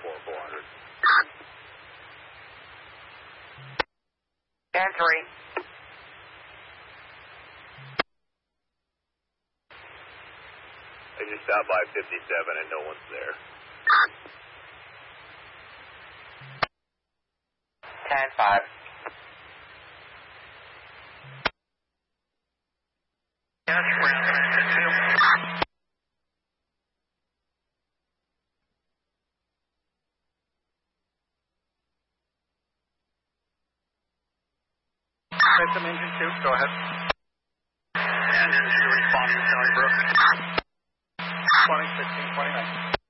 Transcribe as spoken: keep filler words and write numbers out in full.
four, four hundred. ten three. I just stopped by fifty-seven and no one's there. ten five. System engine two, go ahead. And then two responding to Stony Brook. twenty, sixteen, twenty-nine.